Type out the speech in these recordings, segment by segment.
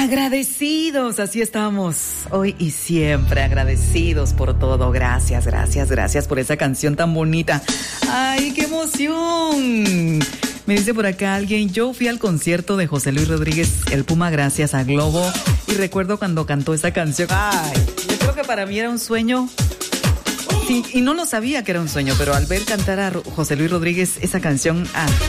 Agradecidos, así estamos hoy y siempre, agradecidos por todo. Gracias por esa canción tan bonita. ¡Ay, qué emoción! Me dice por acá alguien, yo fui al concierto de José Luis Rodríguez, el Puma, gracias a Globo, y recuerdo cuando cantó esa canción. ¡Ay! Yo creo que para mí era un sueño. Sí, y no lo sabía que era un sueño, pero al ver cantar a José Luis Rodríguez esa canción,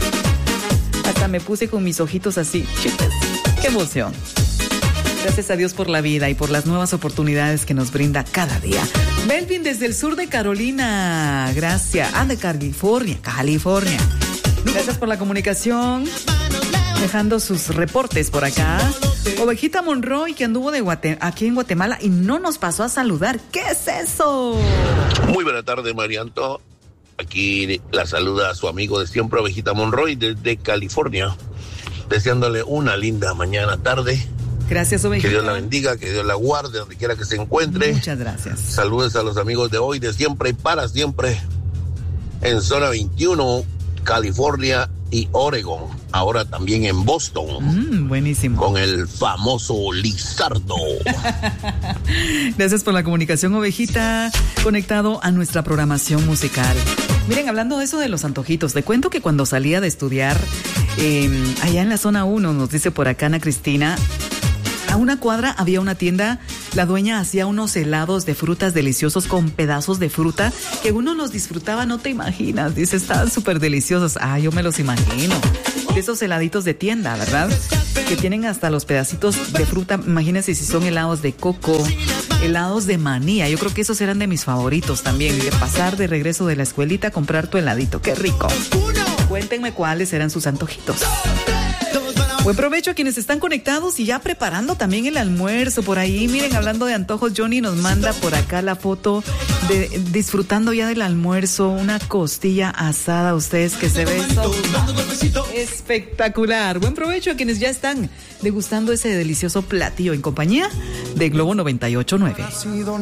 hasta me puse con mis ojitos así. Chicas, ¡qué emoción! Gracias a Dios por la vida y por las nuevas oportunidades que nos brinda cada día. Melvin desde el sur de Carolina, gracias. De California. Gracias por la comunicación, dejando sus reportes por acá. Ovejita Monroy, que anduvo aquí en Guatemala y no nos pasó a saludar. ¿Qué es eso? Muy buena tarde, Marianto. Aquí la saluda a su amigo de siempre, Ovejita Monroy, desde California. Deseándole una linda mañana, tarde. Gracias, Ovejita. Que Dios la bendiga, que Dios la guarde, donde quiera que se encuentre. Muchas gracias. Saludos a los amigos de hoy, de siempre y para siempre. En zona 21, California y Oregon. Ahora también en Boston. Buenísimo. Con el famoso Lizardo. Gracias por la comunicación, Ovejita. Conectado a nuestra programación musical. Miren, hablando de eso de los antojitos, te cuento que cuando salía de estudiar, allá en la zona 1, nos dice por acá Ana Cristina, a una cuadra había una tienda, la dueña hacía unos helados de frutas deliciosos con pedazos de fruta que uno los disfrutaba, no te imaginas, dice, estaban súper deliciosos. Yo me los imagino. De esos heladitos de tienda, ¿verdad? Que tienen hasta los pedacitos de fruta, imagínense si son helados de coco, helados de manía, yo creo que esos eran de mis favoritos también, de pasar de regreso de la escuelita a comprar tu heladito, qué rico. Cuéntenme cuáles eran sus antojitos. Buen provecho a quienes están conectados y ya preparando también el almuerzo por ahí. Miren, hablando de antojos, Johnny nos manda por acá la foto de disfrutando ya del almuerzo, una costilla asada. Ustedes que se ve eso espectacular. Buen provecho a quienes ya están degustando ese delicioso platillo en compañía de Globo 98.9.